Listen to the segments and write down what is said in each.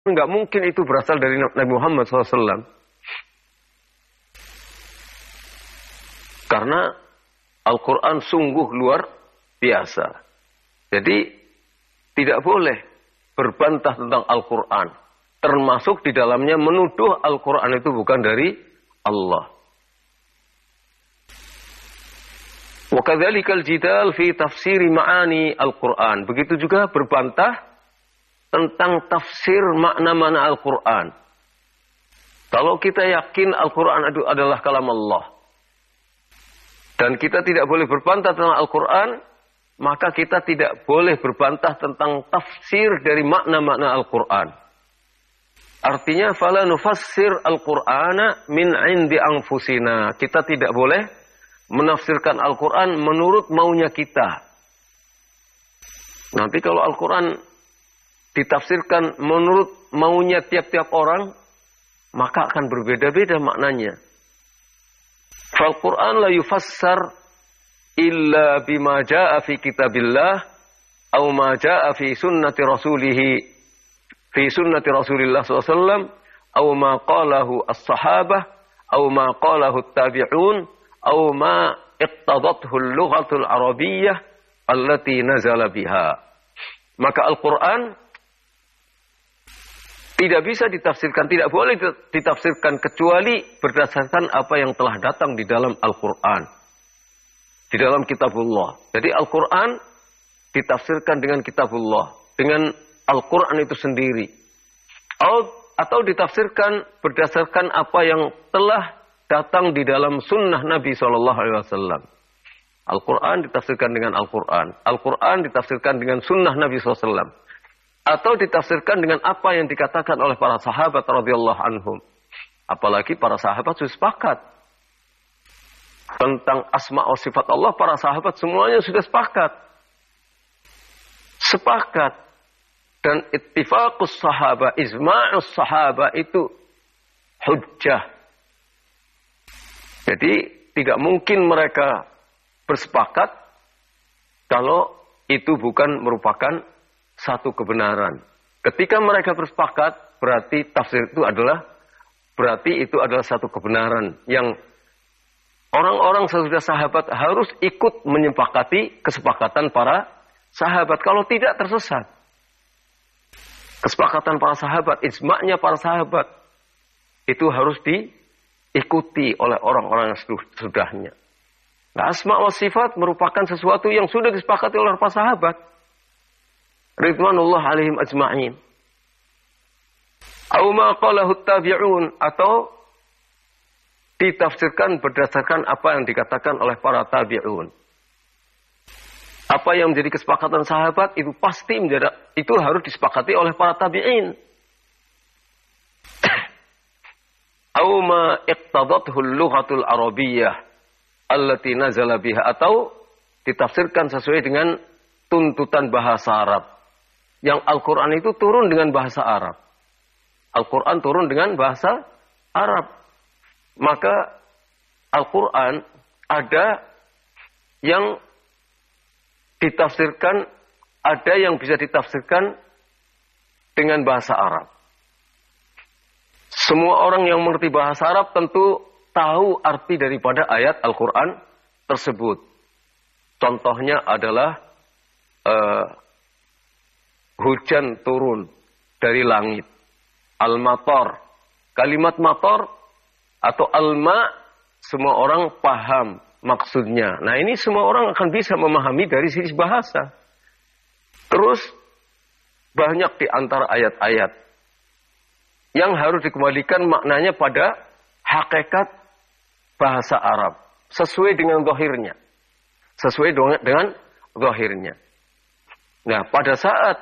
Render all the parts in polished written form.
Nggak mungkin itu berasal dari Nabi Muhammad SAW. Karena Al-Quran sungguh luar biasa. Jadi tidak boleh berbantah tentang Al-Quran. Termasuk di dalamnya menuduh Al-Quran itu bukan dari Allah. Wa kadzalikal jidal fi tafsiri ma'ani Al-Quran. Begitu juga berbantah tentang tafsir makna-makna Al-Quran. Kalau kita yakin Al-Quran itu adalah kalam Allah, dan kita tidak boleh berbantah tentang Al-Quran, maka kita tidak boleh berbantah tentang tafsir dari makna-makna Al-Quran. Artinya, fala nufassir Al-Qur'ana min 'indi anfusina. Kita tidak boleh menafsirkan Al-Quran menurut maunya kita. Nanti kalau Al-Quran ditafsirkan menurut maunya tiap-tiap orang, maka akan berbeda-beda maknanya. Fal-Quran la yufassar illa bima jaa fi kitabillah aw ma jaa fi sunnati Rasulillah SAW aw ma qalahu as-sahabah aw ma qalahu at-tabi'un aw ma iqtadathu al-lughatul arabiyyah allati nazala biha. Maka Al-Quran tidak bisa ditafsirkan, tidak boleh ditafsirkan kecuali berdasarkan apa yang telah datang di dalam Al-Quran. Di dalam kitabullah. Jadi Al-Quran ditafsirkan dengan kitabullah. Dengan Al-Quran itu sendiri. Atau ditafsirkan berdasarkan apa yang telah datang di dalam sunnah Nabi SAW. Al-Quran ditafsirkan dengan Al-Quran. Al-Quran ditafsirkan dengan sunnah Nabi SAW. Atau ditafsirkan dengan apa yang dikatakan oleh para sahabat radhiyallahu anhum. Apalagi para sahabat sudah sepakat. Tentang asma wa sifat Allah, para sahabat semuanya sudah sepakat. Sepakat. Dan ittifaqus sahaba, ijma'us sahaba itu hujjah. Jadi tidak mungkin mereka bersepakat kalau itu bukan merupakan satu kebenaran. Ketika mereka bersepakat, berarti tafsir itu adalah satu kebenaran yang orang-orang sesudah sahabat harus ikut menyepakati kesepakatan para sahabat. Kalau tidak, tersesat. Kesepakatan para sahabat, ijma'nya para sahabat itu harus diikuti oleh orang-orang yang sesudahnya. Nah, asma wa sifat merupakan sesuatu yang sudah disepakati oleh para sahabat ridwanullah alaihim ajma'in. Aw ma qalahu tabi'un, atau ditafsirkan berdasarkan apa yang dikatakan oleh para tabi'un. Apa yang menjadi kesepakatan sahabat itu pasti itu harus disepakati oleh para tabi'in. Aw ma iqtadathu al-lughatul arabiyyah allati nazala biha, atau ditafsirkan sesuai dengan tuntutan bahasa Arab. Yang Al-Quran itu turun dengan bahasa Arab. Al-Quran turun dengan bahasa Arab. Maka Al-Quran ada yang ditafsirkan, ada yang bisa ditafsirkan dengan bahasa Arab. Semua orang yang mengerti bahasa Arab tentu tahu arti daripada ayat Al-Quran tersebut. Contohnya adalah hujan turun dari langit. Al-matar. Kalimat matar atau al-ma, semua orang paham maksudnya. Nah, ini semua orang akan bisa memahami dari sisi bahasa. Terus banyak di antara ayat-ayat yang harus dikembalikan maknanya pada hakikat bahasa Arab. Sesuai dengan zahirnya. Sesuai dengan zahirnya. Nah, pada saat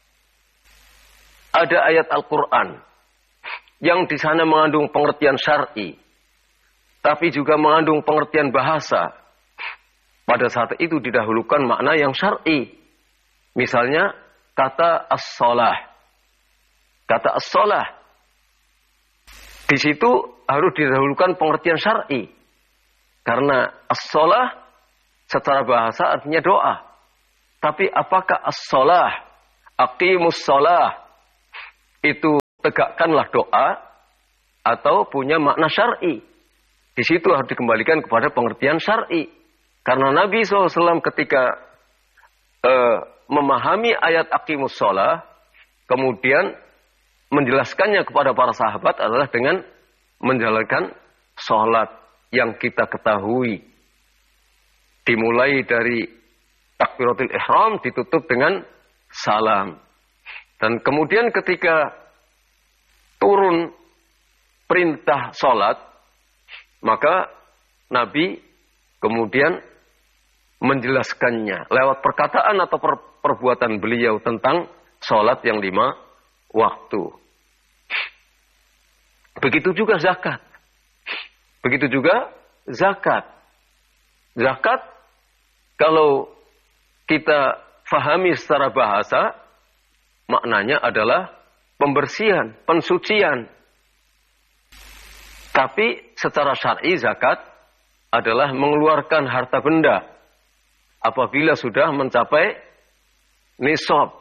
ada ayat Al-Quran yang di sana mengandung pengertian syar'i, tapi juga mengandung pengertian bahasa. Pada saat itu didahulukan makna yang syar'i. Misalnya kata as-shalah. Kata as-shalah. Di situ harus didahulukan pengertian syar'i. Karena as-shalah secara bahasa artinya doa. Tapi apakah as-shalah, aqimus shalah, itu tegakkanlah doa atau punya makna syar'i. Di situ harus dikembalikan kepada pengertian syar'i. Karena Nabi SAW ketika memahami ayat aqimus shalah, kemudian menjelaskannya kepada para sahabat adalah dengan menjalankan sholat yang kita ketahui. Dimulai dari takbiratul ihram ditutup dengan salam. Dan kemudian ketika turun perintah sholat, maka Nabi kemudian menjelaskannya lewat perkataan atau perbuatan beliau tentang sholat yang 5 waktu. Begitu juga zakat. Begitu juga zakat. Zakat kalau kita fahami secara bahasa, maknanya adalah pembersihan, pensucian. Tapi secara syar'i zakat adalah mengeluarkan harta benda apabila sudah mencapai nisab.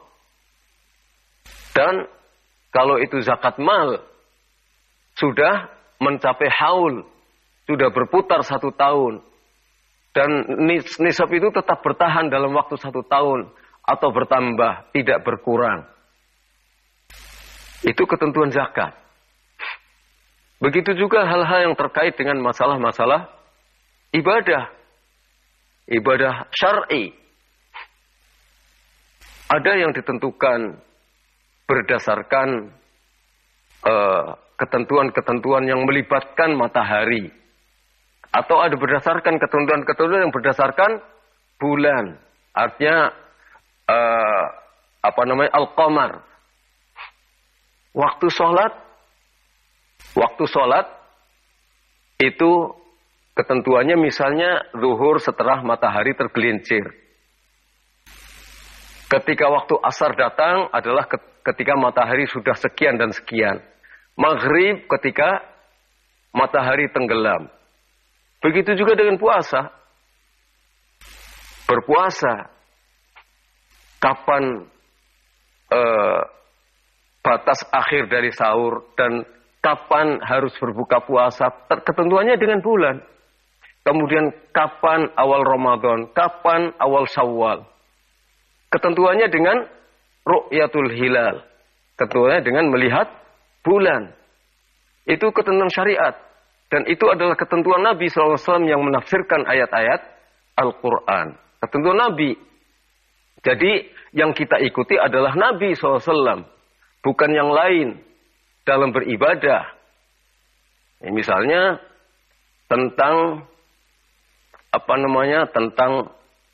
Dan kalau itu zakat mal, sudah mencapai haul, sudah berputar 1 tahun. Dan nisab itu tetap bertahan dalam waktu 1 tahun atau bertambah, tidak berkurang. Itu ketentuan zakat. Begitu juga hal-hal yang terkait dengan masalah-masalah ibadah. Ibadah syar'i. Ada yang ditentukan berdasarkan ketentuan-ketentuan yang melibatkan matahari. Atau ada berdasarkan ketentuan-ketentuan yang berdasarkan bulan. Artinya al-qamar. Waktu sholat itu ketentuannya misalnya zuhur setelah matahari tergelincir. Ketika waktu asar datang adalah ketika matahari sudah sekian dan sekian. Maghrib ketika matahari tenggelam. Begitu juga dengan puasa. Berpuasa. Kapan batas akhir dari sahur dan kapan harus berbuka puasa. Ketentuannya dengan bulan. Kemudian kapan awal Ramadan. Kapan awal Syawal. Ketentuannya dengan ru'yatul hilal. Ketentuannya dengan melihat bulan. Itu ketentuan syariat. Dan itu adalah ketentuan Nabi SAW yang menafsirkan ayat-ayat Al-Quran. Ketentuan Nabi. Jadi yang kita ikuti adalah Nabi SAW. Bukan yang lain dalam beribadah. Misalnya tentang tentang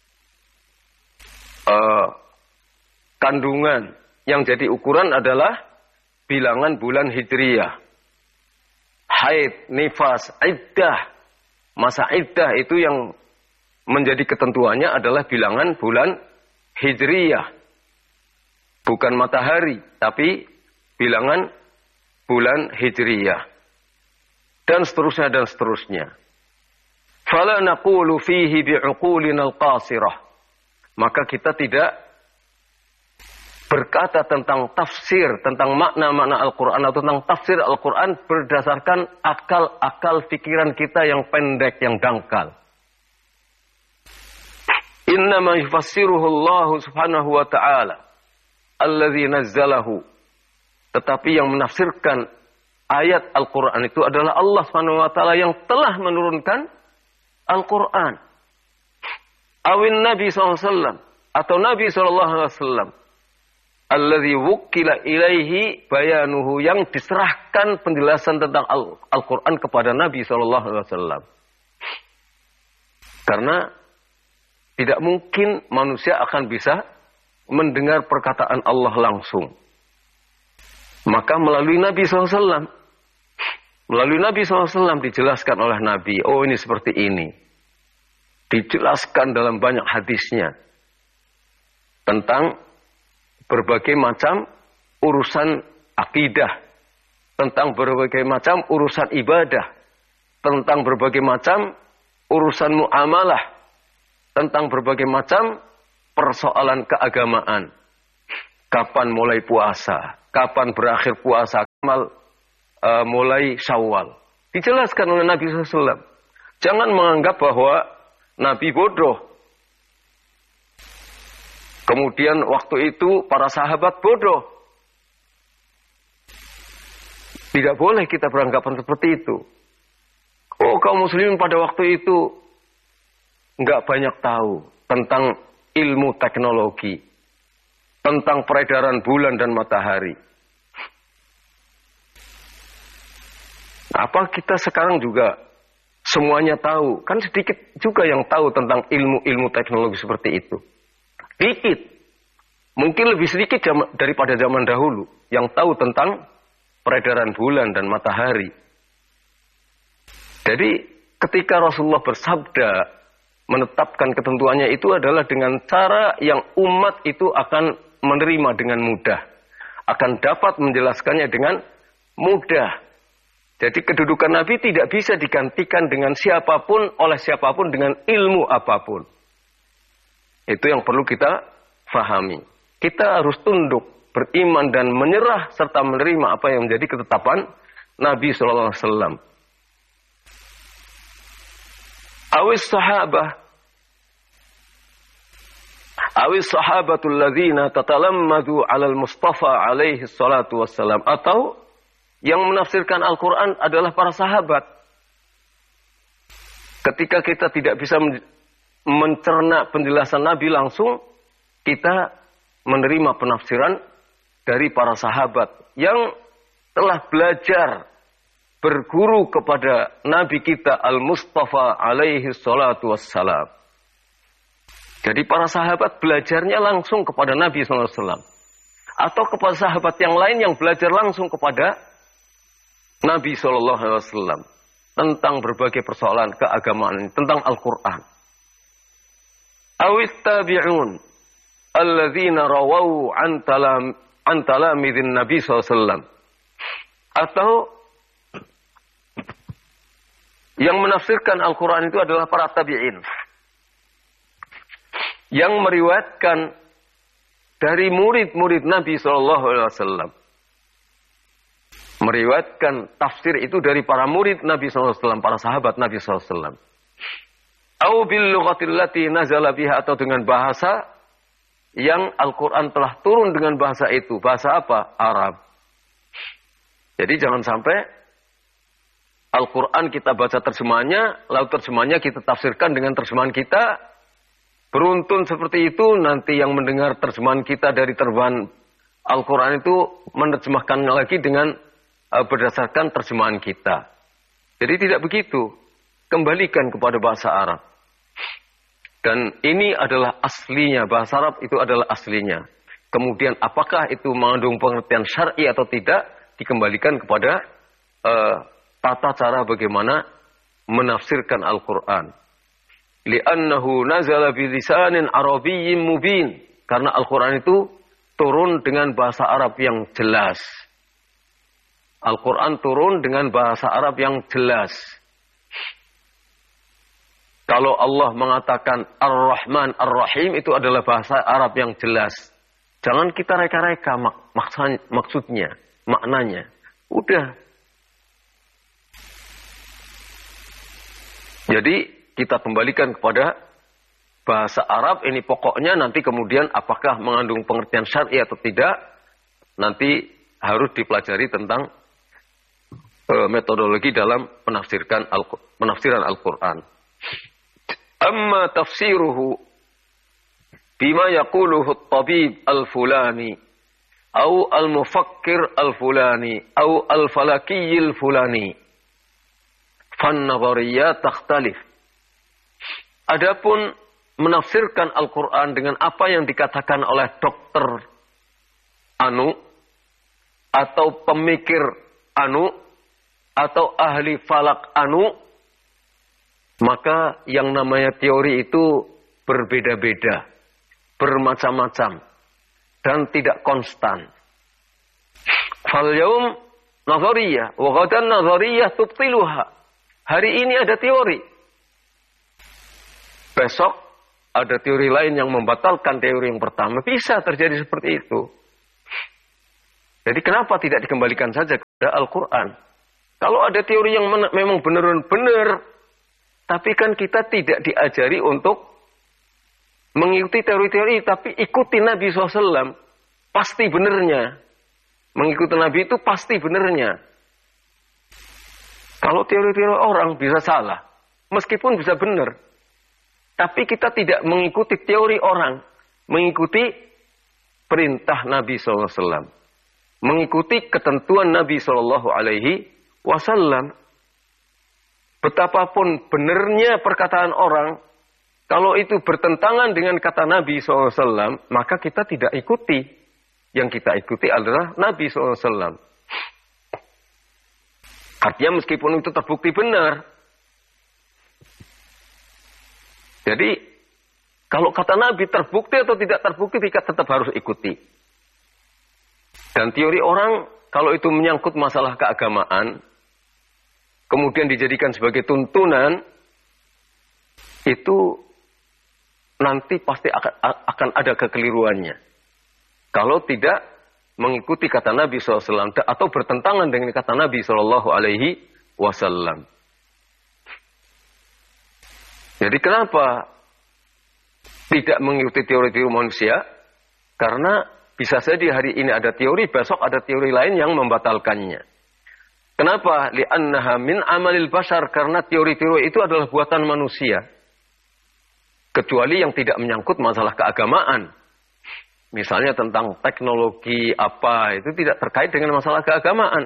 kandungan. Yang jadi ukuran adalah bilangan bulan Hijriyah. Haid, nifas, iddah. Masa iddah itu yang menjadi ketentuannya adalah bilangan bulan Hijriyah. Bukan matahari, tapi bilangan bulan Hijriyah. Dan seterusnya dan seterusnya. Fala naqulu fihi bi'uqulina al-qasirah. Maka kita tidak berkata tentang tafsir, tentang makna-makna Al-Quran atau tentang tafsir Al-Quran berdasarkan akal-akal pikiran kita yang pendek, yang dangkal. Innama yufassiruhu Allah subhanahu wa ta'ala alladzi nazzalahu. Tetapi yang menafsirkan ayat Al-Quran itu adalah Allah subhanahu wa ta'ala yang telah menurunkan Al-Quran. Awin Nabi SAW atau Nabi SAW. Alladzi wukkila ilaihi bayanuhu, yang diserahkan penjelasan tentang Al-Quran kepada Nabi SAW. Karena tidak mungkin manusia akan bisa mendengar perkataan Allah langsung. Maka melalui Nabi SAW. Melalui Nabi SAW dijelaskan oleh Nabi. Oh, ini seperti ini. Dijelaskan dalam banyak hadisnya. Tentang berbagai macam urusan akidah, tentang berbagai macam urusan ibadah, tentang berbagai macam urusan muamalah, tentang berbagai macam persoalan keagamaan. Kapan mulai puasa, kapan berakhir puasa, mulai Syawal. Dijelaskan oleh Nabi SAW. Jangan menganggap bahwa Nabi bodoh. Kemudian waktu itu para sahabat bodoh. Tidak boleh kita beranggapan seperti itu. Oh, kaum muslimin pada waktu itu nggak banyak tahu tentang ilmu teknologi, tentang peredaran bulan dan matahari. Apa kita sekarang juga semuanya tahu? Kan sedikit juga yang tahu tentang ilmu-ilmu teknologi seperti itu. Sedikit. Mungkin lebih sedikit daripada zaman dahulu yang tahu tentang peredaran bulan dan matahari. Jadi ketika Rasulullah bersabda menetapkan ketentuannya itu adalah dengan cara yang umat itu akan menerima dengan mudah. Akan dapat menjelaskannya dengan mudah. Jadi kedudukan Nabi tidak bisa digantikan dengan siapapun, oleh siapapun, dengan ilmu apapun. Itu yang perlu kita fahami. Kita harus tunduk, beriman dan menyerah serta menerima apa yang menjadi ketetapan Nabi SAW. Awis sahabatul ladzina tatalammadu 'alal Mustafa alaihi salatu wassalam, atau yang menafsirkan Al-Quran adalah para sahabat. Ketika kita tidak bisa mencerna penjelasan Nabi langsung, kita menerima penafsiran dari para sahabat yang telah belajar berguru kepada Nabi kita Al-Mustafa alaihi salatu wassalam. Jadi para sahabat belajarnya langsung kepada Nabi SAW. Atau kepada sahabat yang lain yang belajar langsung kepada Nabi SAW. Tentang berbagai persoalan keagamaan, tentang Al-Quran. Awit tabi'un alladzina rawau an talamidin Nabi SAW. Atau yang menafsirkan Al-Quran itu adalah para tabi'in. Yang meriwayatkan dari murid-murid Nabi SAW. Meriwayatkan tafsir itu dari para murid Nabi SAW, para sahabat Nabi SAW. Au bil lughatil lati nazala biha, atau dengan bahasa yang Al-Quran telah turun dengan bahasa itu. Bahasa apa? Arab. Jadi jangan sampai Al-Quran kita baca terjemahannya, lalu terjemahannya kita tafsirkan dengan terjemahan kita. Beruntun seperti itu, nanti yang mendengar terjemahan kita dari terjemahan Al-Quran itu menerjemahkannya lagi dengan berdasarkan terjemahan kita. Jadi tidak begitu. Kembalikan kepada bahasa Arab. Dan ini adalah aslinya. Bahasa Arab itu adalah aslinya. Kemudian apakah itu mengandung pengertian syar'i atau tidak, dikembalikan kepada tata cara bagaimana menafsirkan Al-Quran. Li'annahu nazala bilisanin arabiyyin mubin. Karena Al-Quran itu turun dengan bahasa Arab yang jelas. Al-Quran turun dengan bahasa Arab yang jelas. Kalau Allah mengatakan Ar-Rahman Ar-Rahim, itu adalah bahasa Arab yang jelas. Jangan kita reka-reka maksudnya, maknanya. Udah. Jadi kita kembalikan kepada bahasa Arab, ini pokoknya, nanti kemudian apakah mengandung pengertian syar'i atau tidak, nanti harus dipelajari tentang metodologi dalam penafsiran Al-Quran. Amma tafsiruhu bima yaquluhu at-tabib al-fulani au al-mufakkir al-fulani au al-falaki al-fulani fan-nazariyat takhtalif. Adapun menafsirkan Al-Quran dengan apa yang dikatakan oleh dokter anu, atau pemikir anu, atau ahli falak anu, maka yang namanya teori itu berbeda-beda, bermacam-macam, dan tidak konstan. Fal yaum nazariyah, wa ghadan nazariyah tubtiluha. Hari ini ada teori, besok ada teori lain yang membatalkan teori yang pertama. Bisa terjadi seperti itu. Jadi kenapa tidak dikembalikan saja kepada Al-Quran? Kalau ada teori yang memang benar-benar, tapi kan kita tidak diajari untuk mengikuti teori-teori, tapi ikuti Nabi SAW. Pasti benernya. Mengikuti Nabi itu pasti benernya. Kalau teori-teori orang bisa salah, meskipun bisa benar. Tapi kita tidak mengikuti teori orang, mengikuti perintah Nabi SAW. Mengikuti ketentuan Nabi SAW. Betapapun benarnya perkataan orang, kalau itu bertentangan dengan kata Nabi SAW, maka kita tidak ikuti. Yang kita ikuti adalah Nabi SAW. Artinya meskipun itu terbukti benar. Jadi, kalau kata Nabi terbukti atau tidak terbukti, kita tetap harus ikuti. Dan teori orang, kalau itu menyangkut masalah keagamaan, kemudian dijadikan sebagai tuntunan, itu nanti pasti akan ada kekeliruannya. Kalau tidak mengikuti kata Nabi SAW atau bertentangan dengan kata Nabi SAW. Jadi kenapa tidak mengikuti teori-teori manusia? Karena bisa saja hari ini ada teori, besok ada teori lain yang membatalkannya. Kenapa? Li'annaha min amalil bashar, karena teori-teori itu adalah buatan manusia. Kecuali yang tidak menyangkut masalah keagamaan. Misalnya tentang teknologi apa, itu tidak terkait dengan masalah keagamaan.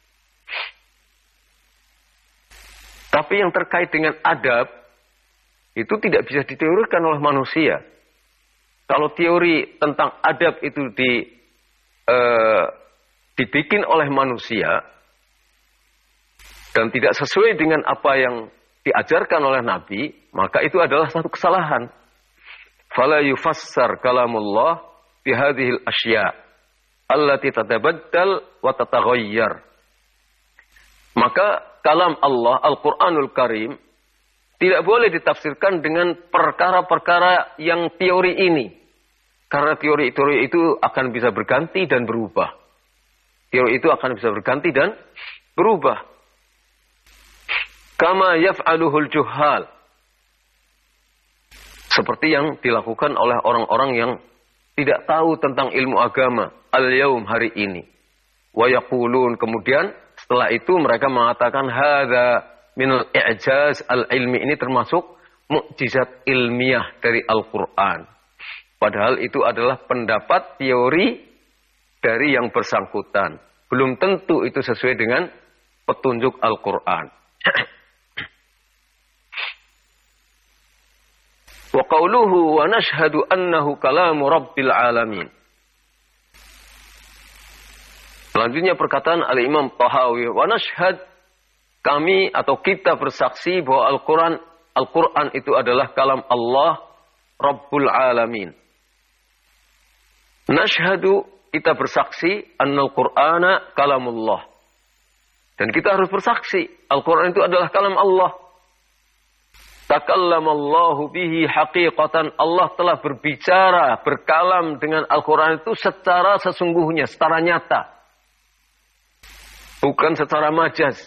Tapi yang terkait dengan adab, itu tidak bisa diteorikan oleh manusia. Kalau teori tentang adab itu dibikin oleh manusia dan tidak sesuai dengan apa yang diajarkan oleh Nabi, maka itu adalah satu kesalahan. Fala yufassar kalamullah bihadhil asya allati tatabaddal wa tataghayyar. Maka kalam Allah, Al-Qur'anul Karim, tidak boleh ditafsirkan dengan perkara-perkara yang teori ini. Karena teori-teori itu akan bisa berganti dan berubah. Teori itu akan bisa berganti dan berubah. Kama yaf'aluhul juhal. Seperti yang dilakukan oleh orang-orang yang tidak tahu tentang ilmu agama. Al-yaum, hari ini. Wa yaqulun, kemudian setelah itu mereka mengatakan hadza minal i'jaz al-ilmi, ini termasuk mukjizat ilmiah dari Al-Quran. Padahal itu adalah pendapat teori dari yang bersangkutan. Belum tentu itu sesuai dengan petunjuk Al-Quran. Wa qawluhu wa nashhadu annahu kalamu rabbil alamin. Selanjutnya perkataan Al-Imam Tahawi, wa nashhad, kami atau kita bersaksi bahwa Al-Quran itu adalah kalam Allah Rabbul Alamin. Nashhadu, kita bersaksi, annal Qur'ana kalamullah. Dan kita harus bersaksi, Al-Quran itu adalah kalam Allah. Takallamallahu bihi haqiqatan, Allah telah berbicara, berkalam dengan Al-Quran itu secara sesungguhnya, secara nyata. Bukan secara majaz.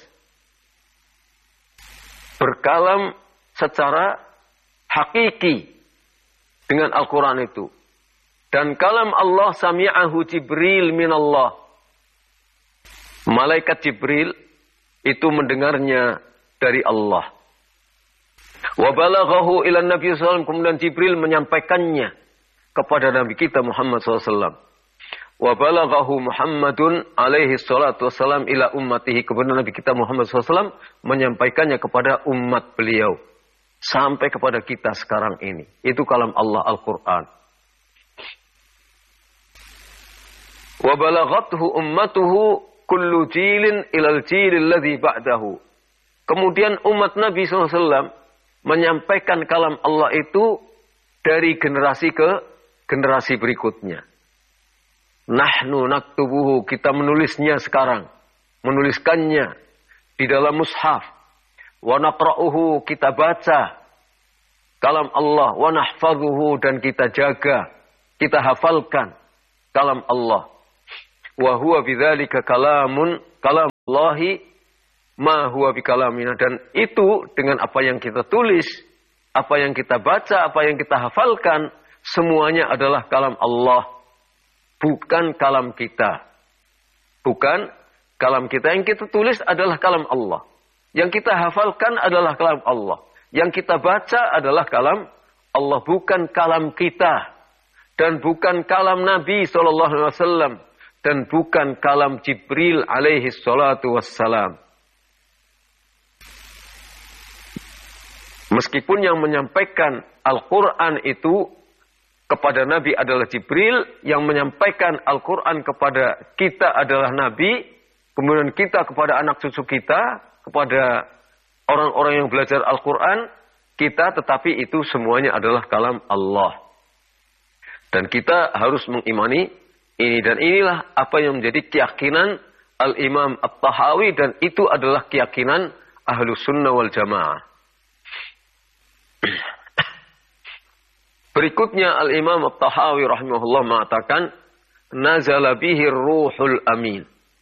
Berkalam secara hakiki dengan Al-Quran itu. Dan kalam Allah sami'ahu Jibril minallah. Malaikat Jibril itu mendengarnya dari Allah. Wa balaghahu ila Nabi SAW, kemudian Jibril menyampaikannya kepada Nabi kita Muhammad SAW. Wa balaghahu Muhammadun alaihi salatu wassalam ila ummatihi, kemudian Nabi kita Muhammad SAW menyampaikannya kepada umat beliau sampai kepada kita sekarang ini. Itu kalam Allah, Al-Quran. Wa balaghathu ummatuhu kullu jilin ilal jilil ladzi ba'dahu. Kemudian umat Nabi SAW menyampaikan kalam Allah itu dari generasi ke generasi berikutnya. Nahnu naktubuhu, kita menulisnya sekarang. Menuliskannya di dalam mushaf. Wa naqra'uhu, kita baca kalam Allah. Wa nahfadhuhu, dan kita jaga, kita hafalkan kalam Allah. wa huwa bidzalika kalamullahi ma huwa bikalamina, dan itu dengan apa yang kita tulis, apa yang kita baca, apa yang kita hafalkan, semuanya adalah kalam Allah, bukan kalam kita. Bukan kalam kita. Yang kita tulis adalah kalam Allah. Yang kita hafalkan adalah kalam Allah. Yang kita baca adalah kalam Allah, bukan kalam kita. Dan bukan kalam Nabi SAW. Dan bukan kalam Jibril alaihi salatu wassalam. Meskipun yang menyampaikan Al-Quran itu kepada Nabi adalah Jibril, yang menyampaikan Al-Quran kepada kita adalah Nabi, kemudian kita kepada anak cucu kita, kepada orang-orang yang belajar Al-Quran, kita, tetapi itu semuanya adalah kalam Allah. Dan kita harus mengimani ini, dan inilah apa yang menjadi keyakinan Al-Imam At-Tahawi, dan itu adalah keyakinan Ahlus Sunnah wal Jamaah. Berikutnya Al-Imam At-Tahawi rahimahullah mengatakan, nazala bihi ruhul amin.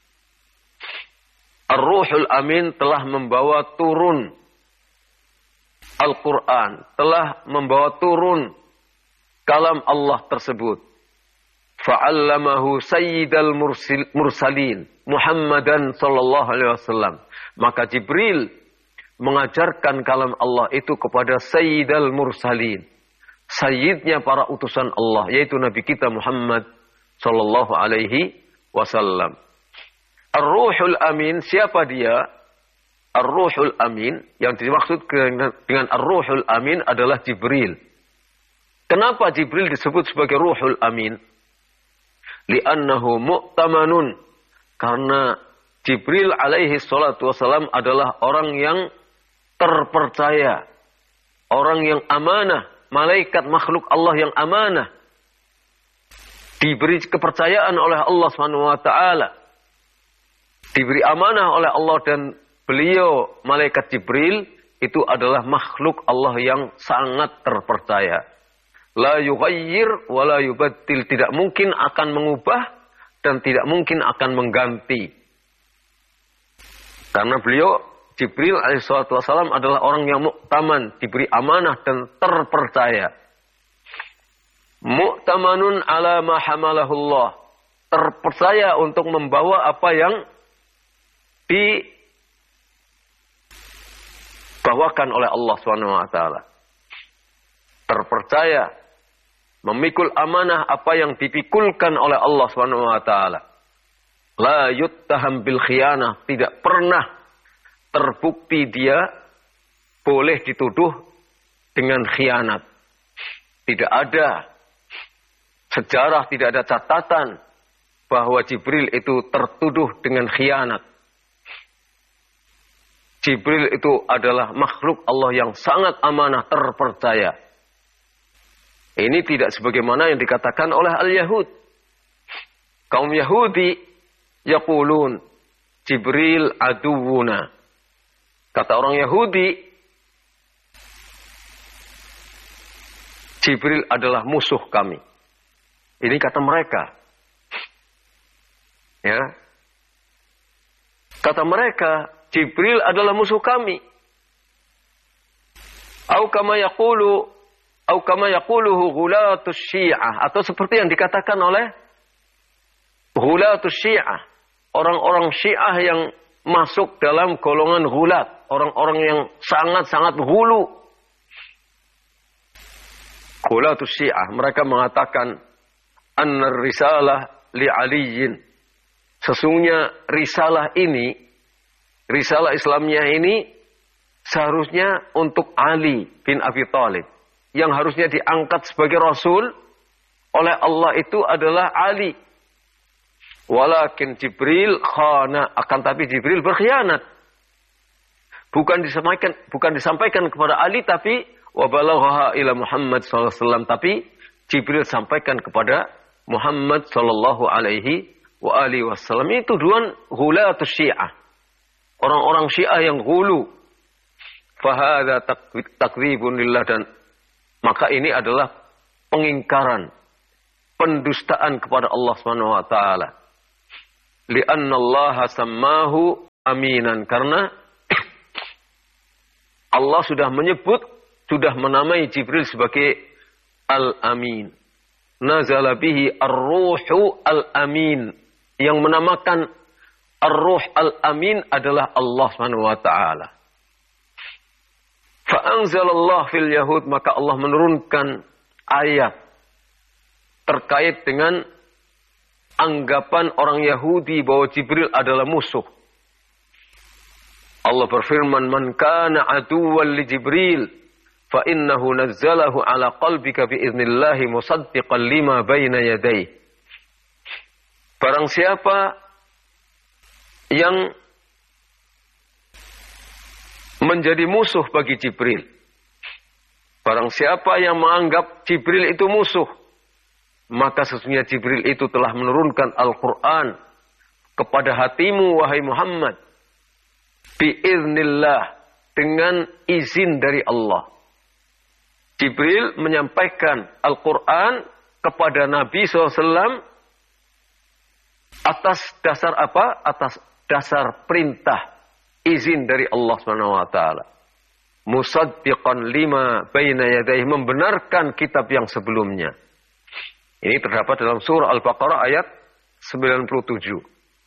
Ar-ruhul amin telah membawa turun Al-Quran, telah membawa turun kalam Allah tersebut. Fa'allamahu sayyidal mursalin Muhammadan sallallahu alaihi wasallam. Maka Jibril mengajarkan kalam Allah itu kepada sayyidal mursalin, sayyidnya para utusan Allah, yaitu Nabi kita Muhammad sallallahu alaihi wasallam. Ar-Ruhul Amin, siapa dia? Ar-Ruhul Amin, yang dimaksud dengan Ar-Ruhul Amin adalah Jibril. Kenapa Jibril disebut sebagai Ruhul Amin? Li'annahu mu'tamanun. Karena Jibril alaihi salatu wasalam adalah orang yang terpercaya, orang yang amanah, malaikat makhluk Allah yang amanah, diberi kepercayaan oleh Allah Subhanahu wa taala, diberi amanah oleh Allah, dan beliau malaikat Jibril itu adalah makhluk Allah yang sangat terpercaya. La yughayyir wa la yubaddil, tidak mungkin akan mengubah dan tidak mungkin akan mengganti. Karena beliau Jibril alaihissalatu wassalam adalah orang yang mu'taman, diberi amanah dan terpercaya. Mu'tamanun ala ma hamalahullah, terpercaya untuk membawa apa yang dibawakan oleh Allah Subhanahu wa taala. Terpercaya memikul amanah apa yang dipikulkan oleh Allah Subhanahu wa taala. La yuttaham bil khiyanah, tidak pernah terbukti dia boleh dituduh dengan khianat. Tidak ada sejarah, tidak ada catatan bahwa Jibril itu tertuduh dengan khianat. Jibril itu adalah makhluk Allah yang sangat amanah, terpercaya. Ini tidak sebagaimana yang dikatakan oleh al-Yahud. Kaum Yahudi yaqulun Jibril aduwuna. Kata orang Yahudi, Jibril adalah musuh kami. Ini kata mereka. Ya. Kata mereka, Jibril adalah musuh kami. Au kama yaquluhu ghulatus syiah, atau seperti yang dikatakan oleh ghulatus syiah, orang-orang Syiah yang masuk dalam golongan ghulat, orang-orang yang sangat-sangat hulu. Ghulatus syiah, mereka mengatakan annar risalah li aliyin, sesungguhnya risalah ini, risalah Islamnya ini seharusnya untuk Ali bin Abi Thalib. Yang harusnya diangkat sebagai Rasul oleh Allah itu adalah Ali. Walakin Jibril khana, akan tapi Jibril berkhianat. Bukan disampaikan kepada Ali, tapi wabalaghaha ila Muhammad sallallahu alaihi wasallam, tapi Jibril sampaikan kepada Muhammad sallallahu alaihi wa alihi wasallam. Itu tuduhan ghulatus Syiah. Orang-orang Syiah yang ghulu. Fahadha takdzibun lillah, dan maka ini adalah pengingkaran, pendustaan kepada Allah Subhanahu wa taala. li'anna Allah sammahu aminan, karena Allah sudah menyebut, sudah menamai Jibril sebagai Al-Amin. Nazala bihi ar-ruhu al-amin. Yang menamakan ar-ruh al-amin adalah Allah Subhanahu wa taala. Fa'anzalallah fil yahud, maka Allah menurunkan ayat terkait dengan anggapan orang Yahudi bahwa Jibril adalah musuh. Allah berfirman, "Man kana aduwwan li Jibril, fa innahu nazzalahu ala qalbika bi idznillah musaddiqan lima baina yadayhi." Barang siapa yang menjadi musuh bagi Jibril, barang siapa yang menganggap Jibril itu musuh, maka sesungguhnya Jibril itu telah menurunkan Al-Quran kepada hatimu, wahai Muhammad, biiznillah, dengan izin dari Allah. Jibril menyampaikan Al-Quran kepada Nabi SAW atas dasar apa? Atas dasar perintah, izin dari Allah SWT. Musaddiqan lima baina yadayhi, membenarkan kitab yang sebelumnya. Ini terdapat dalam surah Al-Baqarah ayat 97.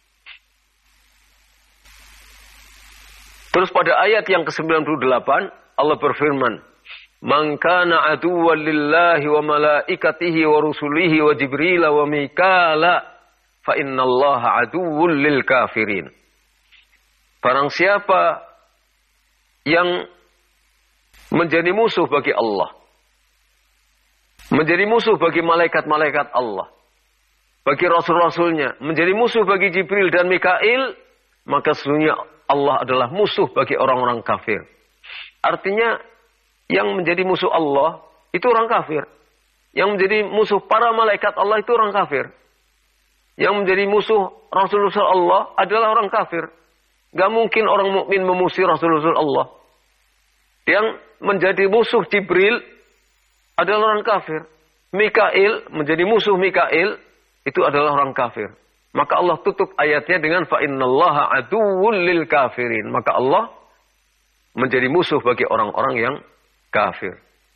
Terus pada ayat yang ke-98 Allah berfirman, "Man kana aduwwan lillahi wa malaikatihi wa rusulihi wa Jibril wa Mikala fa innallaha aduwwul lil kafirin." Barang siapa yang menjadi musuh bagi Allah, menjadi musuh bagi malaikat-malaikat Allah, bagi rasul-rasulnya, menjadi musuh bagi Jibril dan Mikail, maka sesungguhnya Allah adalah musuh bagi orang-orang kafir. Artinya, yang menjadi musuh Allah itu orang kafir. Yang menjadi musuh para malaikat Allah itu orang kafir. Yang menjadi musuh Rasul-Rasul Allah adalah orang kafir. Gak mungkin orang mukmin memusuhi Rasul-Rasul Allah. Yang menjadi musuh Jibril adalah orang kafir. Mikail, menjadi musuh Mikail, itu adalah orang kafir. Maka Allah tutup ayatnya dengan fa innallaha aduwwul lil kafirin. Maka Allah menjadi musuh bagi orang-orang yang kafir.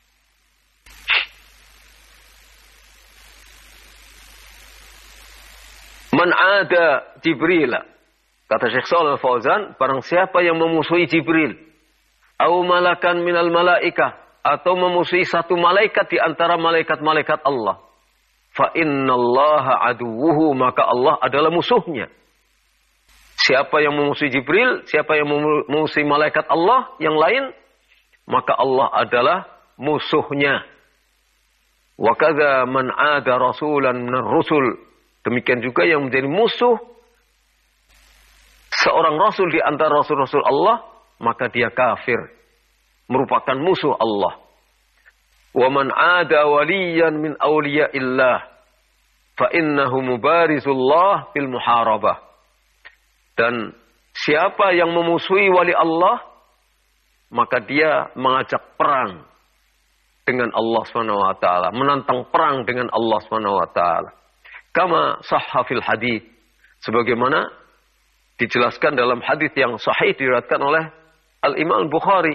Man ada Jibril, kata Syekh Shalih Al-Fauzan, barang siapa yang memusuhi Jibril, au malakan minal malaikah, atau memusuhi satu malaikat di antara malaikat-malaikat Allah, fa innallaha aduwwuhu, maka Allah adalah musuhnya. Siapa yang memusuhi Jibril, siapa yang memusuhi malaikat Allah yang lain, maka Allah adalah musuhnya. Wa kadza man ada rasulan minar rusul, demikian juga yang menjadi musuh seorang rasul di antara rasul-rasul Allah, maka dia kafir, merupakan musuh Allah. Wa man ada waliyan min awliyaillah fa innahu mubarizullah bil muharabah. Dan siapa yang memusuhi wali Allah, maka dia mengajak perang dengan Allah Subhanahu wa taala, menantang perang dengan Allah Subhanahu wa taala. Kama sahha fil hadits, sebagaimana dijelaskan dalam hadis yang sahih diriwayatkan oleh Al-Imam Al-Bukhari.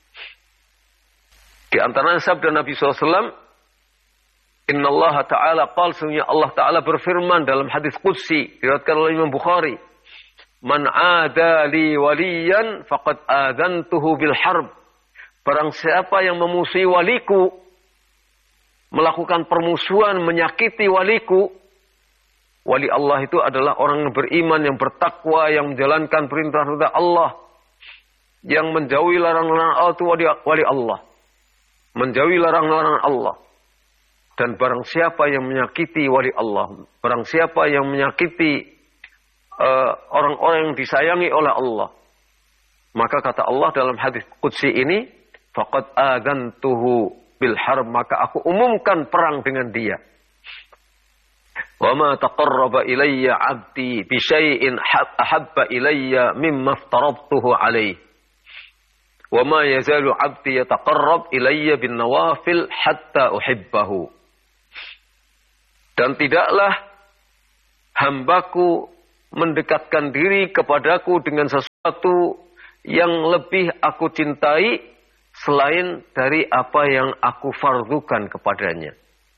Di antaranya sabda Nabi SAW, Inna Allah Ta'ala qal, sesungguhnya Allah Ta'ala berfirman dalam hadis Qudsi, diriwayatkan oleh Imam Bukhari, Man ada li waliyan faqad adantuhu bil harb. Barang siapa yang memusuhi waliku, melakukan permusuhan, menyakiti waliku, wali Allah itu adalah orang yang beriman, yang bertakwa, yang menjalankan perintah-perintah Allah, yang menjauhi larangan-larangan Allah, itu wali Allah. Menjauhi larangan-larangan Allah. Dan barang siapa yang menyakiti wali Allah, barang siapa yang menyakiti orang-orang yang disayangi oleh Allah, maka kata Allah dalam hadis Qudsi ini, faqad adantuhu bil harb, maka aku umumkan perang dengan dia. Wa ma taqarraba ilayya 'abdi bi syai'in ahabba ilayya mimma aftarabtuhu alayhi. Wa ma yazalu 'abdi yataqarrab ilayya bin nawafil hatta uhibbahu. Dan tidaklah hambaku mendekatkan diri kepadaku dengan sesuatu yang lebih aku cintai selain dari apa yang aku fardukan kepadanya.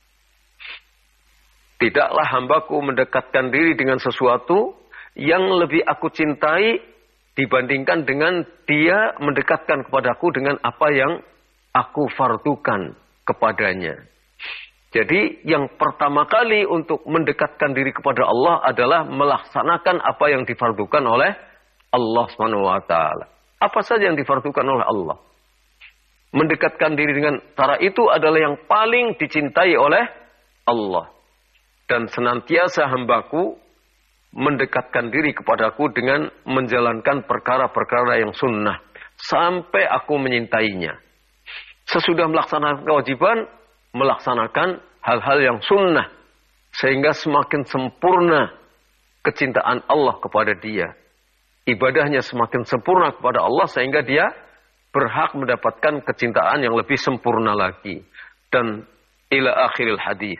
Tidaklah hambaku mendekatkan diri dengan sesuatu yang lebih aku cintai dibandingkan dengan dia mendekatkan kepadaku dengan apa yang aku fardukan kepadanya. Jadi yang pertama kali untuk mendekatkan diri kepada Allah adalah melaksanakan apa yang difardukan oleh Allah SWT. Apa saja yang difardukan oleh Allah. Mendekatkan diri dengan cara itu adalah yang paling dicintai oleh Allah. Dan senantiasa hambaku mendekatkan diri kepadaku dengan menjalankan perkara-perkara yang sunnah. Sampai aku menyintainya. Sesudah melaksanakan kewajiban, melaksanakan hal-hal yang sunnah. Sehingga semakin sempurna kecintaan Allah kepada dia. Ibadahnya semakin sempurna kepada Allah sehingga dia berhak mendapatkan kecintaan yang lebih sempurna lagi. Dan ila akhiril hadis.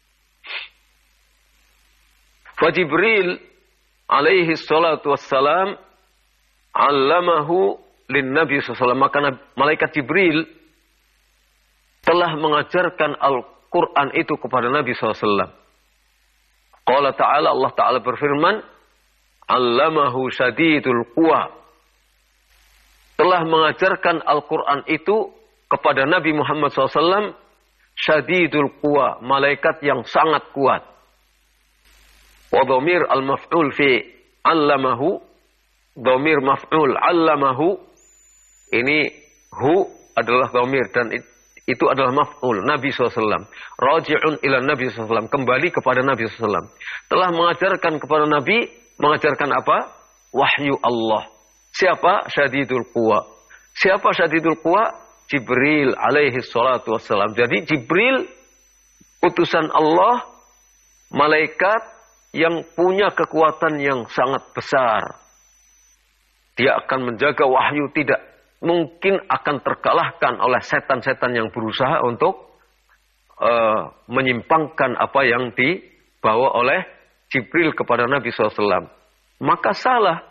Jibril alaihi salatu wassalam allamahu lin Nabi SAW. Maka malaikat Jibril telah mengajarkan Al-Quran itu kepada Nabi SAW. Qala ta'ala, Allah Ta'ala berfirman, allamahu syadidul quwa. Telah mengajarkan Al-Quran itu kepada Nabi Muhammad SAW, syadidul quwa, malaikat yang sangat kuat. Wa dhamir al-maf'ul fi 'allamahu, dhamir maf'ul 'allamahu, ini hu adalah dhamir dan itu adalah maf'ul Nabi SAW. Raji'un ila Nabi SAW, kembali kepada Nabi SAW. Telah mengajarkan kepada Nabi, mengajarkan apa? Wahyu Allah. Siapa? Syadidul quwa. Siapa Syadidul quwa? Jibril alaihi salatu wassalam. Jadi Jibril utusan Allah, malaikat yang punya kekuatan yang sangat besar. Dia akan menjaga wahyu, tidak mungkin akan terkalahkan oleh setan-setan yang berusaha untuk menyimpangkan apa yang dibawa oleh Jibril kepada Nabi SAW. Maka salah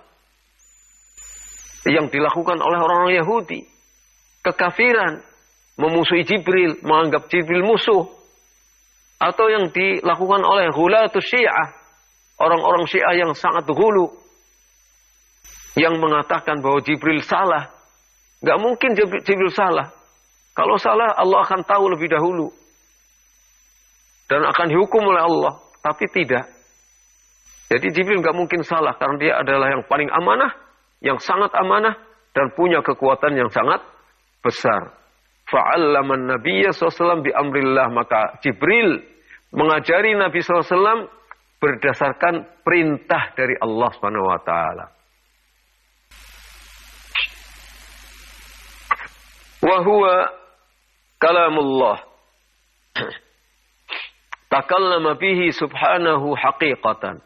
yang dilakukan oleh orang-orang Yahudi. Kekafiran, memusuhi Jibril, menganggap Jibril musuh. Atau yang dilakukan oleh ghulatus Syiah, orang-orang Syiah yang sangat hulu, yang mengatakan bahwa Jibril salah. Gak mungkin Jibril salah. Kalau salah, Allah akan tahu lebih dahulu. Dan akan dihukum oleh Allah. Tapi tidak. Jadi Jibril gak mungkin salah. Karena dia adalah yang paling amanah. Yang sangat amanah. Dan punya kekuatan yang sangat besar. Fa'allaman Nabiya SAW bi amrillah. Maka Jibril mengajari Nabi SAW berdasarkan perintah dari Allah SWT. Wahuwa kalamullah. Takallama bihi subhanahu haqiqatan.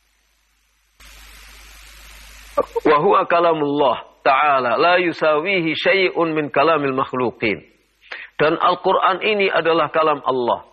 Wahuwa kalamullah ta'ala. La yusawihi syai'un min kalamil makhluqin. Dan Al-Quran ini adalah kalam Allah.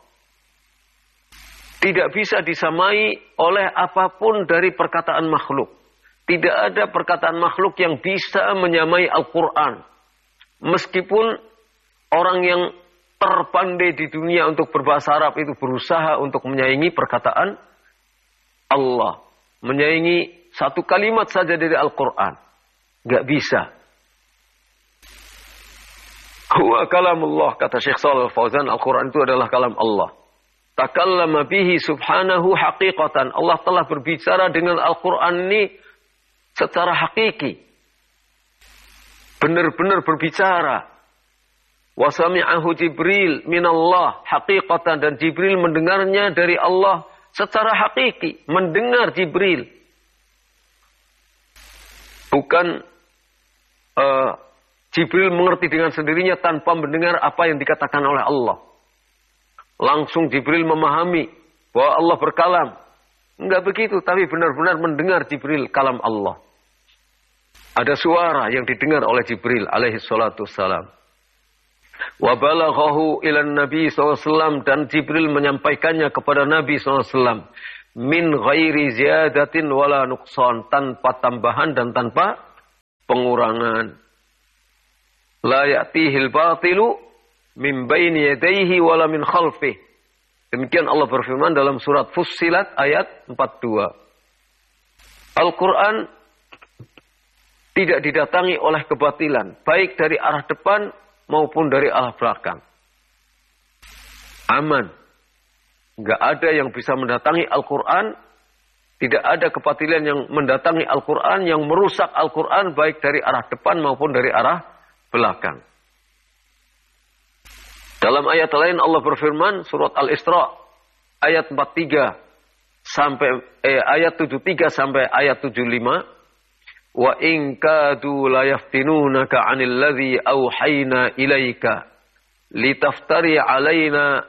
Tidak bisa disamai oleh apapun dari perkataan makhluk. Tidak ada perkataan makhluk yang bisa menyamai Al-Quran. Meskipun orang yang terpandai di dunia untuk berbahasa Arab itu berusaha untuk menyaingi perkataan Allah. Menyaingi satu kalimat saja dari Al-Quran. Gak bisa. Huwa kalamullah, kata Syekh Shalih Al-Fauzan, Al-Quran itu adalah kalam Allah. Takallama bihi subhanahu haqiqatan. Allah telah berbicara dengan Al-Quran ini secara hakiki. Benar-benar berbicara. Wa sami'ahu Jibril minallah haqiqatan. Dan Jibril mendengarnya dari Allah secara hakiki. Mendengar Jibril. Bukan Jibril mengerti dengan sendirinya tanpa mendengar apa yang dikatakan oleh Allah. Langsung Jibril memahami bahwa Allah berkalam. Enggak begitu, tapi benar-benar mendengar Jibril kalam Allah. Ada suara yang didengar oleh Jibril alaihi salatu wassalam. Wa balaghahu ilan Nabi SAW, dan Jibril menyampaikannya kepada Nabi SAW. min ghairi ziyadatin wala nuqsan, tanpa tambahan dan tanpa pengurangan. La ya'tihil batilu min baini yadayhi wala min khalfih. Demikian Allah berfirman dalam surat Fussilat ayat 42. Al-Quran tidak didatangi oleh kebatilan, baik dari arah depan maupun dari arah belakang. Aman. Nggak ada yang bisa mendatangi Al-Quran. Tidak ada kebatilan yang mendatangi Al-Quran, yang merusak Al-Quran baik dari arah depan maupun dari arah belakang. Dalam ayat lain Allah berfirman, surat Al-Isra ayat 43 sampai ayat 73 sampai ayat 75, wa in kadu la yaftinunaka 'anil ladzi auhayna ilaika litaftari 'alaina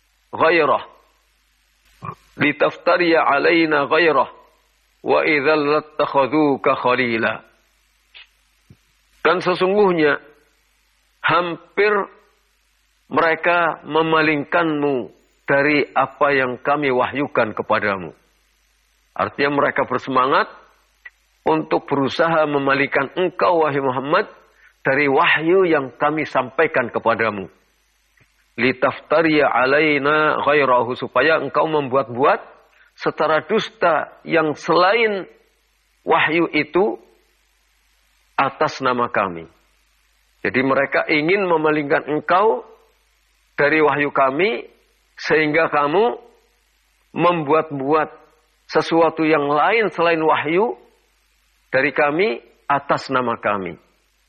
ghairah wa idzal lattakhadhuka khalila. Dan sesungguhnya hampir mereka memalingkanmu dari apa yang kami wahyukan kepadamu. Artinya mereka bersemangat untuk berusaha memalingkan engkau, wahai Muhammad, dari wahyu yang kami sampaikan kepadamu. Litaftariya alaina ghairahu, supaya engkau membuat-buat secara dusta yang selain wahyu itu atas nama kami. Jadi mereka ingin memalingkan engkau dari wahyu kami, sehingga kamu membuat-buat sesuatu yang lain selain wahyu dari kami atas nama kami.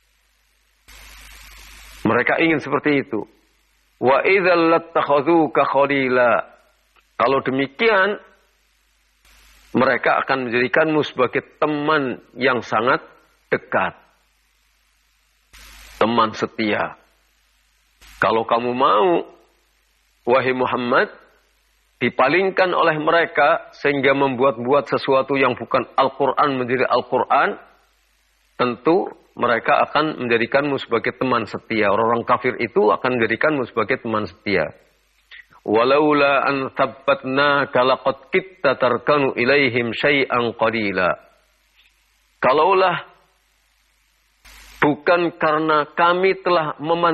Mereka ingin seperti itu. Wa idzal lattakhadhuka khalila. Kalau demikian, mereka akan menjadikanmu sebagai teman yang sangat dekat. Teman setia. Kalau kamu mau, wahai Muhammad, dipalingkan oleh mereka sehingga membuat-buat sesuatu yang bukan Al-Quran menjadi Al-Quran, tentu mereka akan menjadikanmu sebagai teman setia. Orang-orang kafir itu akan menjadikanmu sebagai teman setia. Walaula an thabbatnaka laqad kitta tarkanu ilaihim syai'an qalila. Kalaulah bukan karena kami telah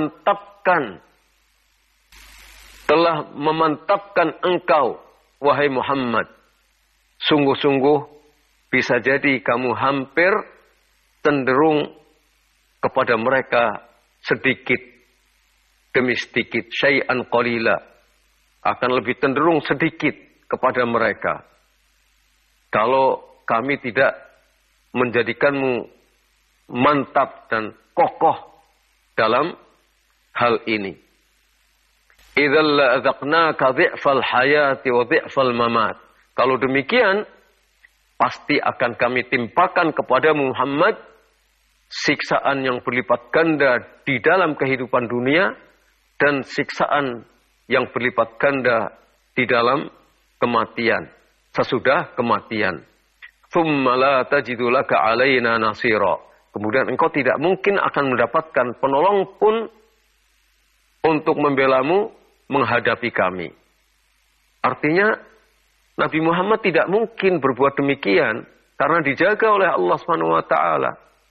memantapkan engkau, wahai Muhammad, sungguh-sungguh bisa jadi kamu hampir cenderung kepada mereka sedikit demi sedikit, syai'an qalila, akan lebih cenderung sedikit kepada mereka. Kalau kami tidak menjadikanmu mantap dan kokoh dalam hal ini. Idzal la'adzaqnaka dhi'fal hayati wa dhi'fal mamat. Kalau demikian, pasti akan kami timpakan kepada Muhammad siksaan yang berlipat ganda di dalam kehidupan dunia dan siksaan yang berlipat ganda di dalam kematian, sesudah kematian. Tsumma la tajidu laka 'alaina nasira. Kemudian engkau tidak mungkin akan mendapatkan penolong pun untuk membelamu menghadapi kami. Artinya Nabi Muhammad tidak mungkin berbuat demikian karena dijaga oleh Allah Subhanahu wa taala.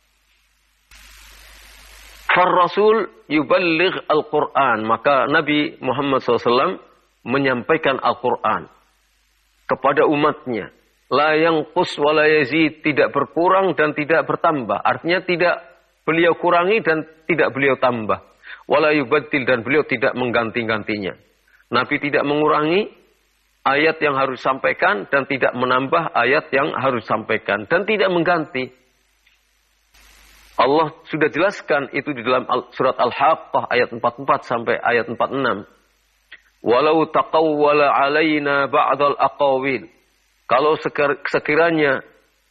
Far-Rasul yuballigh Al-Quran. Maka Nabi Muhammad SAW menyampaikan Al-Quran kepada umatnya. La yanqus wa la yazid, tidak berkurang dan tidak bertambah. Artinya tidak beliau kurangi dan tidak beliau tambah. Wala yubaddil, dan beliau tidak mengganti-gantinya. Nabi tidak mengurangi ayat yang harus disampaikan dan tidak menambah ayat yang harus disampaikan dan tidak mengganti. Allah sudah jelaskan itu di dalam surat Al-Haqqah ayat 44 sampai ayat 46. Walau taqawwala alaina ba'dal aqawil. Kalau sekiranya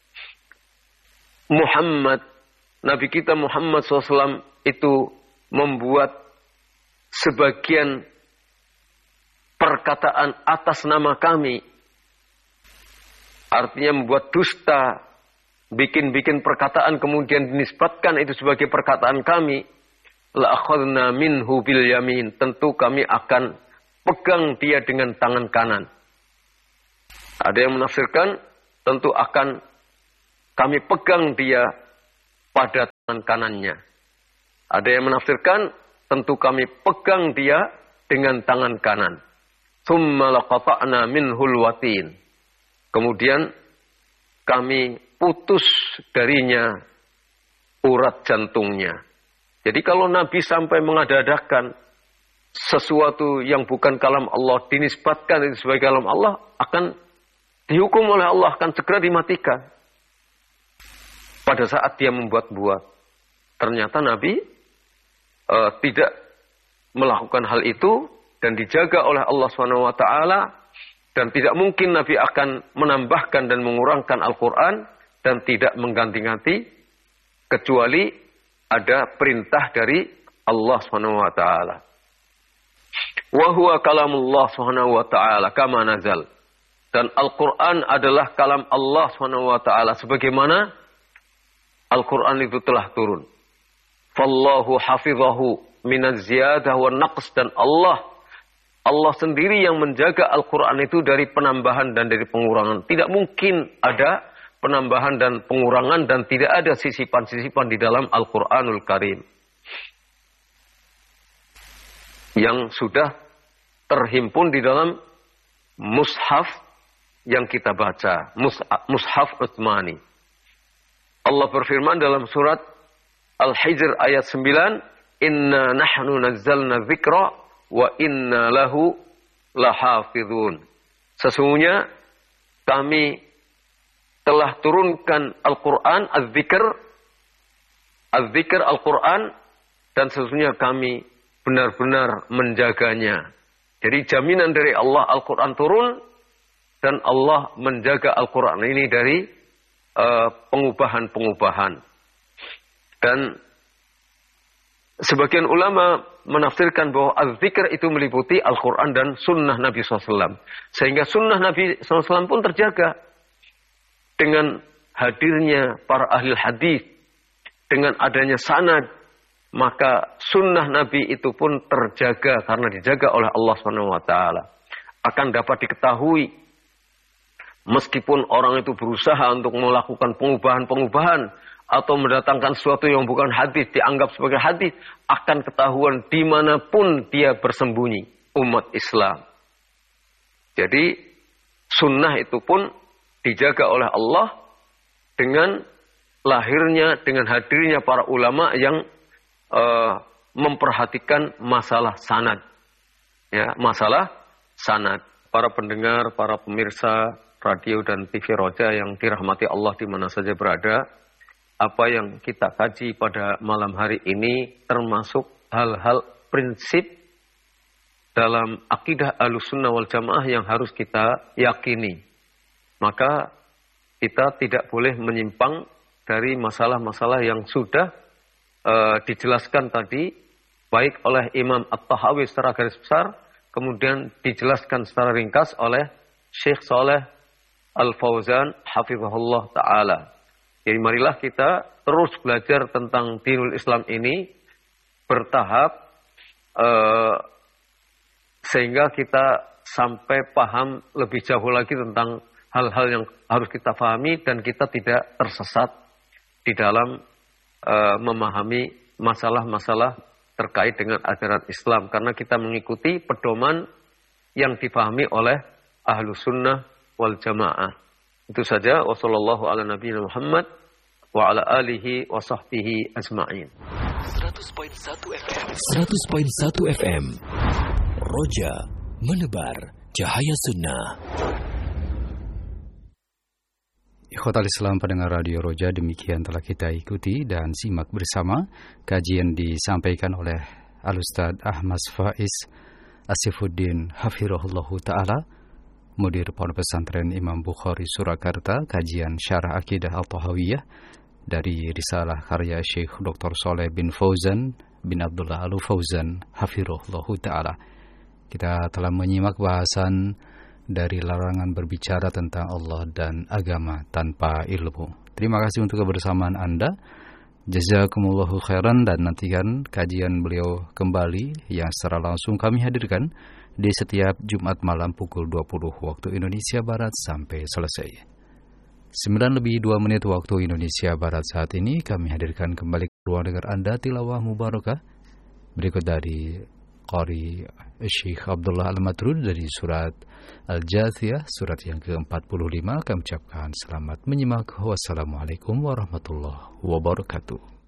Muhammad, Nabi kita Muhammad SAW itu membuat sebagian perkataan atas nama kami, artinya membuat dusta, bikin-bikin perkataan kemudian dinisbatkan itu sebagai perkataan kami, la akhadna minhu bil yamin, tentu kami akan pegang dia dengan tangan kanan. Ada yang menafsirkan tentu akan kami pegang dia pada tangan kanannya. Ada yang menafsirkan tentu kami pegang dia dengan tangan kanan. Tsumma laqata'na minhul watin. Kemudian kami putus darinya urat jantungnya. Jadi kalau Nabi sampai mengada-adakan sesuatu yang bukan kalam Allah, dinisbatkan itu sebagai kalam Allah, akan dihukum oleh Allah, akan segera dimatikan. Pada saat dia membuat-buat. Ternyata Nabi tidak melakukan hal itu dan dijaga oleh Allah SWT, dan tidak mungkin Nabi akan menambahkan dan mengurangkan Al-Quran dan tidak mengganti-ganti kecuali ada perintah dari Allah SWT. Wa huwa kalamullah SWT kama nazal. Dan Al-Quran adalah kalam Allah SWT sebagaimana Al-Quran itu telah turun. Fallahu hafizahu minaz ziyadah wa naqs. Dan Allah sendiri yang menjaga Al-Quran itu dari penambahan dan dari pengurangan. Tidak mungkin ada penambahan dan pengurangan dan tidak ada sisipan-sisipan di dalam Al-Quranul Karim. Yang sudah terhimpun di dalam mushaf yang kita baca. Mushaf Utsmani. Allah berfirman dalam surat Al-Hijr ayat 9. Inna nahnu nazzalna dzikra wa inna lahu lahafidhun. Sesungguhnya kami telah turunkan Al-Quran, Az-Zikr Al-Quran, dan sesungguhnya kami benar-benar menjaganya. Jadi jaminan dari Allah, Al-Quran turun, dan Allah menjaga Al-Quran ini dari pengubahan-pengubahan. Dan sebagian ulama menafsirkan bahwa Az-Zikr itu meliputi Al-Quran dan sunnah Nabi SAW. Sehingga sunnah Nabi SAW pun terjaga. Dengan hadirnya para ahli hadis, dengan adanya sanad, maka sunnah Nabi itu pun terjaga karena dijaga oleh Allah SWT. Akan dapat diketahui, meskipun orang itu berusaha untuk melakukan pengubahan-pengubahan atau mendatangkan sesuatu yang bukan hadis dianggap sebagai hadis, akan ketahuan dimanapun dia bersembunyi umat Islam. Jadi sunnah itu pun dijaga oleh Allah dengan lahirnya, dengan hadirnya para ulama yang memperhatikan masalah sanad. Ya, masalah sanad. Para pendengar, para pemirsa radio dan TV Roja yang dirahmati Allah di mana saja berada, apa yang kita kaji pada malam hari ini termasuk hal-hal prinsip dalam akidah Ahlussunnah wal Jamaah yang harus kita yakini. Maka kita tidak boleh menyimpang dari masalah-masalah yang sudah dijelaskan tadi, baik oleh Imam At-Tahawi secara garis besar, kemudian dijelaskan secara ringkas oleh Syekh Saleh Al-Fauzan hafizahullah ta'ala. Jadi marilah kita terus belajar tentang dinul Islam ini bertahap, sehingga kita sampai paham lebih jauh lagi tentang hal-hal yang harus kita pahami dan kita tidak tersesat di dalam memahami masalah-masalah terkait dengan ajaran Islam. Karena kita mengikuti pedoman yang dipahami oleh Ahlussunnah wal Jamaah. Itu saja. Wassallallahu ala nabiyina Muhammad wa ala alihi wa sahbihi ajma'in. 100.1 FM. 100.1 FM. Roja menebar cahaya sunnah. Ikhwatal Islam pendengar Radio Roja, demikian telah kita ikuti dan simak bersama kajian disampaikan oleh Al-Ustadz Ahmad Faiz Asifuddin Hafirahullahu Ta'ala, Mudir Pondok Pesantren Imam Bukhari Surakarta, kajian Syarah Akidah Al-Tahawiyah dari Risalah karya Syekh Dr. Saleh bin Fauzan bin Abdullah Al-Fauzan Hafirahullahu Ta'ala. Kita telah menyimak bahasan dari larangan berbicara tentang Allah dan agama tanpa ilmu. Terima kasih untuk kebersamaan Anda. Jazakumullahu khairan, dan nantikan kajian beliau kembali yang secara langsung kami hadirkan di setiap Jumat malam pukul 20 waktu Indonesia Barat sampai selesai. 9:02 waktu Indonesia Barat saat ini kami hadirkan kembali ke ruang dengar Anda tilawah mubarakah berikut dari Qari Syekh Abdullah Al-Matrud dari surat Al-Jathiyah, surat yang ke-45. Kami ucapkan selamat menyimak. Wassalamualaikum warahmatullahi wabarakatuh.